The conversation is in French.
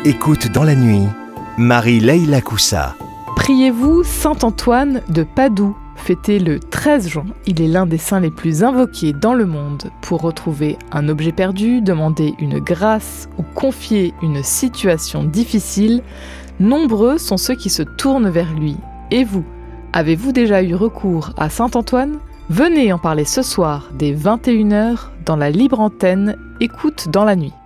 Écoute dans la nuit, Marie-Leila Coussa. Priez-vous Saint Antoine de Padoue, fêté le 13 juin. Il est l'un des saints les plus invoqués dans le monde pour retrouver un objet perdu, demander une grâce ou confier une situation difficile. Nombreux sont ceux qui se tournent vers lui. Et vous, avez-vous déjà eu recours à Saint Antoine ? Venez en parler ce soir dès 21h dans la libre antenne Écoute dans la nuit.